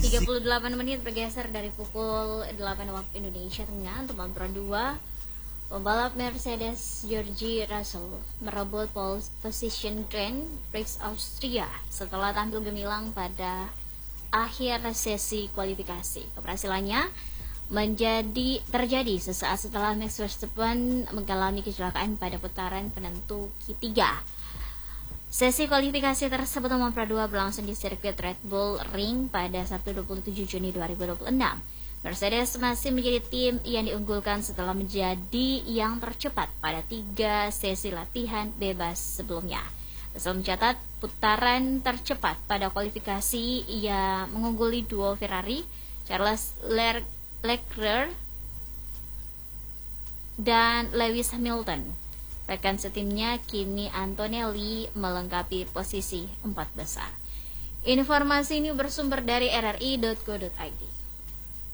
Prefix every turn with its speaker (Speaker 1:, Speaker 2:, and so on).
Speaker 1: 38 menit bergeser dari pukul 8 waktu Indonesia Tengah untuk balapan 2. Pembalap Mercedes George Russell merebut pole position Grand Prix Austria setelah tampil gemilang pada akhir sesi kualifikasi. Keberhasilannya terjadi sesaat setelah Max Verstappen mengalami kecelakaan pada putaran penentu Q3. Sesi kualifikasi tersebut nomor 2 berlangsung di sirkuit Red Bull Ring pada Sabtu 27 Juni 2026. Mercedes masih menjadi tim yang diunggulkan setelah menjadi yang tercepat pada 3 sesi latihan bebas sebelumnya. Russell mencatat putaran tercepat pada kualifikasi yang mengungguli duo Ferrari, Charles Leclerc dan Lewis Hamilton. Rekan setimnya Kimi Antonelli melengkapi posisi 4 besar. Informasi ini bersumber dari rri.co.id.